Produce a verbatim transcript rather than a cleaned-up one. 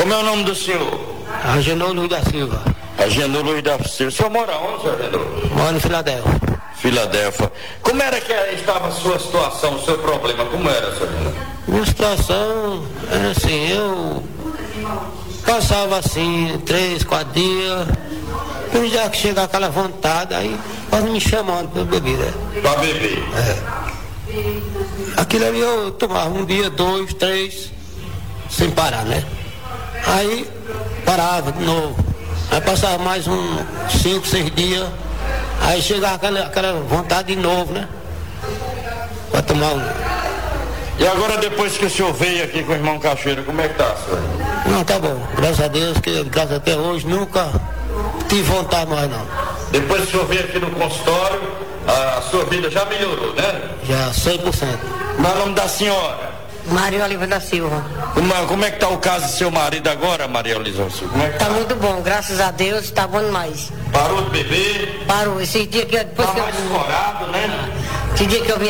Como é o nome do senhor? Agenor Luiz da Silva. Agenor Luiz da Silva. O senhor mora onde, senhor Agenor? Moro em Filadélfia. Filadélfia. Como era que estava a sua situação, o seu problema? Como era, senhor Agenor? Minha situação era assim, eu passava assim, três, quatro dias, e já que chegava aquela vontade, aí quase me chamando para beber, né? Para beber? É. Aquilo ali eu tomava um dia, dois, três, sem parar, né? Aí parava de novo. Aí passava mais um cinco, seis dias, aí chegava aquela, aquela vontade de novo, né? Para tomar um. E agora, depois que o senhor veio aqui com o irmão Cachoeira, como é que tá, senhor? Não, tá bom. Graças a Deus, que graças até hoje nunca tive vontade mais, não. Depois que o senhor veio aqui no consultório, a sua vida já melhorou, né? Já, cem por cento. Mas o nome da senhora? Maria Oliva da Silva. Como, como é que tá o caso do seu marido agora, Maria Oliva da Silva? Como é que tá? Tá muito bom, graças a Deus, tá bom demais. Parou de beber? Parou. Esse dia que eu... Depois Tá que mais eu... escorado, né? Esse dia que eu vim